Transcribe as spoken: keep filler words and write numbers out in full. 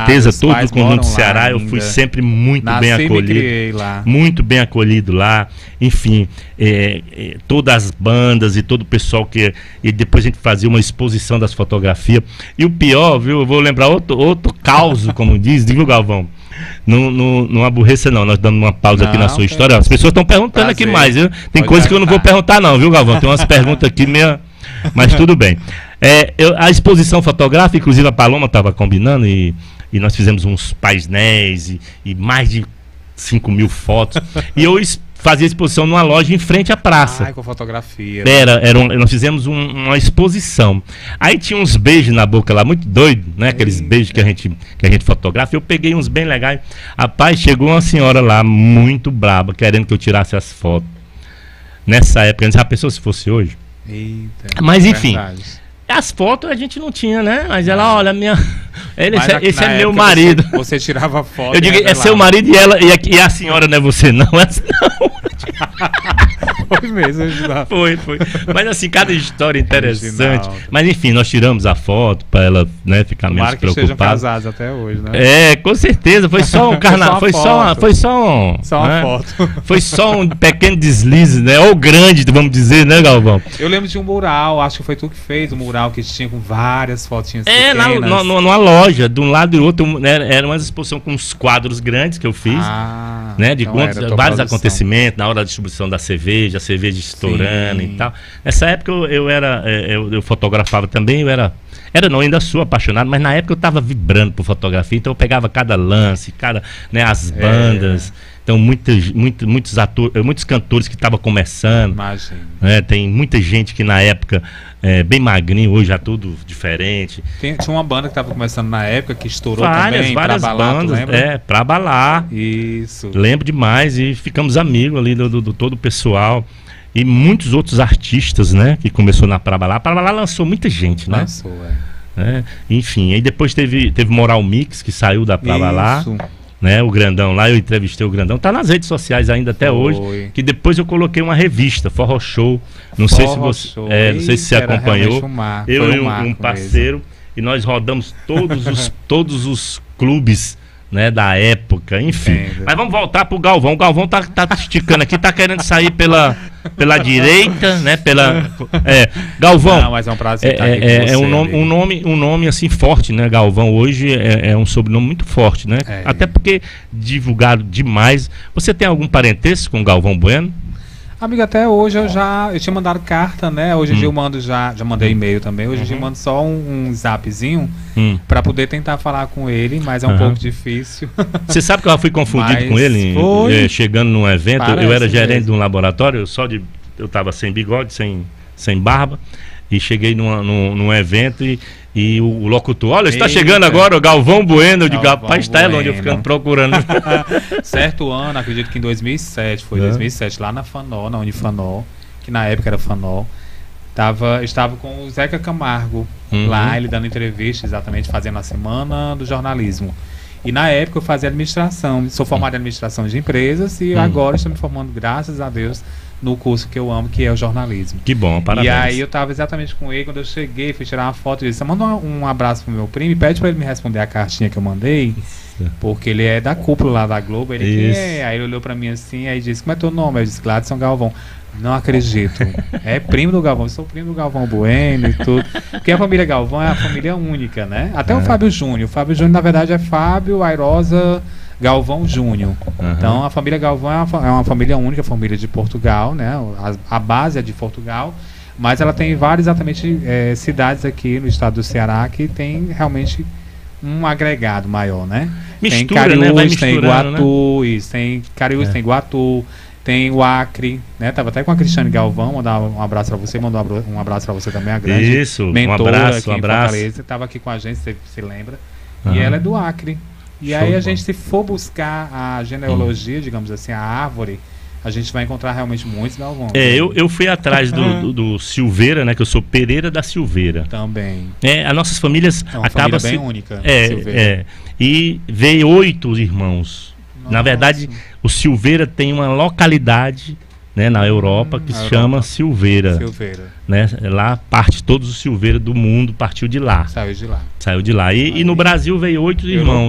certeza, todo o conjunto do Ceará, eu fui sempre muito Nasci bem e me acolhido. criei lá. Muito bem acolhido lá. Enfim, é, é, todas as bandas e todo o pessoal que... E depois a gente fazia uma exposição das fotografias. E o pior, viu? Eu vou lembrar outro, outro caos, como diz, viu, Galvão? Não, não, não aborreça não, nós damos uma pausa não, aqui na sua história. As pessoas estão perguntando prazer. Aqui mais, viu? Tem coisa que eu não vou perguntar não, viu, Galvão? Tem umas perguntas aqui meio... Mas tudo bem. É, eu, a exposição fotográfica, inclusive a Paloma estava combinando e, e nós fizemos uns painéis e, e mais de cinco mil fotos. E eu fazia exposição numa loja em frente à praça. Ai, com fotografia. Era, era um, nós fizemos um, uma exposição. Aí tinha uns beijos na boca lá, muito doido, né? Aqueles Eita. beijos que a gente, que a gente fotografa. Eu peguei uns bem legais. Rapaz, chegou uma senhora lá, muito braba, querendo que eu tirasse as fotos. Nessa época, já pensou se fosse hoje? Eita, mas enfim, verdade. As fotos a gente não tinha, né? Mas ela, olha, minha... Ele, esse, a, esse é meu marido. Você, você tirava foto. Eu digo, é seu marido e ela e a, e a senhora não é você, não. Essa não. Foi mesmo, original. Foi, foi. Mas assim, cada história interessante. Original. Mas enfim, nós tiramos a foto para ela, né, ficar Tomara menos preocupada. Que estejam casados até hoje, né? É, com certeza. Foi só um carnaval. Foi só uma, foi só um. Só uma né? foto. Foi só um pequeno deslize, né? Ou grande, vamos dizer, né, Galvão? Eu lembro de um mural, acho que foi tu que fez, um mural que tinha com várias fotinhas é, pequenas. É, numa loja, de um lado e do outro, né, era uma exposição com uns quadros grandes que eu fiz, ah, né, de então contos, vários produção. acontecimentos, na hora da distribuição da cerveja, a cerveja estourando. Sim. E tal. Nessa época eu, eu era, eu, eu fotografava também, eu era, era não, ainda sou apaixonado, mas na época eu estava vibrando por fotografia, então eu pegava cada lance, cada, né, as bandas. É. Então, muitos, muitos, muitos, atores, muitos cantores que estavam começando. Imagina. Né, tem muita gente que na época, é, bem magrinho, hoje já tudo diferente. Tem, tinha uma banda que estava começando na época, que estourou várias, também. Várias pra balar, bandas, é, pra balar. Isso. Lembro demais e ficamos amigos ali do, do, do todo o pessoal. E muitos outros artistas, né, que começou na Pra Balar. Pra Balar lançou muita gente, né? Lançou, é. é. Enfim, aí depois teve, teve Moral Mix, que saiu da Pra Balar. Isso. Né, o Grandão lá, eu entrevistei o Grandão, tá nas redes sociais ainda até Foi. hoje, que depois eu coloquei uma revista, Forró Show, não Forró sei se você, Show. é, não sei se você acompanhou, um mar, eu e um, um um parceiro, mesmo. E nós rodamos todos os, todos os clubes, né, da época, enfim. Entendo. Mas vamos voltar pro Galvão. O Galvão tá, tá esticando aqui, tá querendo sair pela, pela direita, né, pela... É, Galvão... Não, mas é um prazer estar é, aqui é, com você, é um nome, um nome, um nome assim forte, né, Galvão, hoje é, é um sobrenome muito forte, né, é. Até porque divulgado demais. Você tem algum parentesco com o Galvão Bueno? Amigo, até hoje eu já... Eu tinha mandado carta, né? Hoje em hum. dia eu mando já... Já mandei e-mail também. Hoje em uhum. dia eu mando só um, um zapzinho hum. pra poder tentar falar com ele, mas é um uhum. pouco difícil. Você sabe que eu fui confundido mas com ele? Foi. Eh, chegando num evento, Parece eu era gerente mesmo. de um laboratório, só de... Eu tava sem bigode, sem, sem barba. E cheguei numa, num, num evento e, e o, o locutor, olha, está chegando agora o Galvão Bueno. Eu digo, rapaz, está onde eu ficando procurando. Certo ano, acredito que em dois mil e sete, foi é. dois mil e sete, lá na Fanol, na Unifanol, que na época era Fanol, tava, estava com o Zeca Camargo, uhum. lá, ele dando entrevista, exatamente, fazendo a Semana do Jornalismo. E na época eu fazia administração, sou formado em administração de empresas e uhum. agora estou me formando, graças a Deus, no curso que eu amo, que é o jornalismo. Que bom, parabéns. E aí eu tava exatamente com ele, quando eu cheguei, fui tirar uma foto, ele disse, manda um, um abraço pro meu primo e pede pra ele me responder a cartinha que eu mandei, Isso. porque ele é da cúpula lá da Globo, ele que é, aí ele olhou pra mim assim, aí disse, como é teu nome? Eu disse, Gladson Galvão. Não acredito. É primo do Galvão, eu sou primo do Galvão Bueno e tudo. Porque a família Galvão é a família única, né? Até é. o Fábio Júnior. O Fábio Júnior, na verdade, é Fábio Airosa Galvão Júnior. Uhum. Então a família Galvão é uma, é uma família única, família de Portugal, né? A, a base é de Portugal, mas ela tem várias exatamente é, cidades aqui no estado do Ceará que tem realmente um agregado maior, né? Mistura, tem Cariús, né? tem Iguatu, né? isso, tem Cariús, é. tem Iguatu, tem o Acre, né? Tava até com a Cristiane Galvão, mandar um abraço para você, mandou um abraço para você também, a grande Isso, mentora um abraço, aqui um em abraço. Fortaleza, tava aqui com a gente, você se lembra? Uhum. E ela é do Acre. E Show aí a bom. gente, se for buscar a genealogia, hum. digamos assim, a árvore, a gente vai encontrar realmente muitos Galvões. É, eu, eu fui atrás do, do, do Silveira, né? Que eu sou Pereira da Silveira. Também. É, as nossas famílias é uma acabam família se... bem única. É, Silveira. é. E veio oito irmãos. Nossa. Na verdade, o Silveira tem uma localidade, né, na Europa, hum, que se chama Europa. Silveira. Silveira. Né? Lá parte todos os Silveira do mundo, partiu de lá. Saiu de lá. Saiu de lá. E, e no Brasil veio oito irmãos.